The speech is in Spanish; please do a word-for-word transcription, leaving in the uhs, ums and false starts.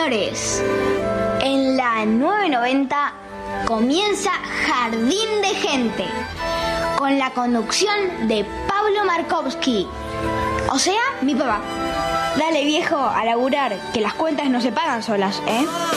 señores, en la nueve noventa comienza Jardín de Gente, con la conducción de Pablo Markovsky, o sea, mi papá. Dale, viejo, a laburar, que las cuentas no se pagan solas, ¿eh?